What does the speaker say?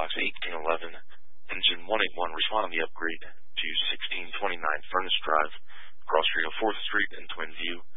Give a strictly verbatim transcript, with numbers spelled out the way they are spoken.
box eighteen eleven, engine one eighty-one, respond on the upgrade to sixteen twenty-nine Furnace Drive, across street on fourth Street in Twin View.